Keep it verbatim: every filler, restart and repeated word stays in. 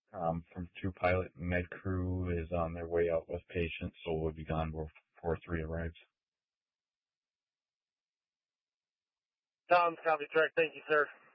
Um, from two pilot and med crew is on their way out with patients, so we'll be gone before three arrives. Tom, copy track. Thank you, sir.